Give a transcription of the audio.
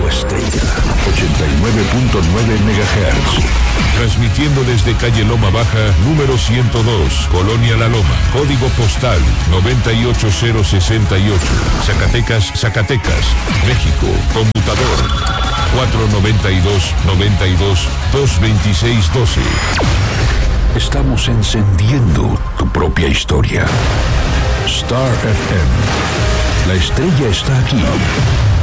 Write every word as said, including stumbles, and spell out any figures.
estrella. ochenta y nueve punto nueve megahertz. Transmitiendo desde calle Loma Baja, número ciento dos, Colonia La Loma. Código postal noventa y ocho cero sesenta y ocho. Zacatecas, Zacatecas, México. Conmutador cuatro noventa y dos, noventa y dos, dos veintiséis doce. Estamos encendiendo tu propia historia. Star F M. La estrella está aquí.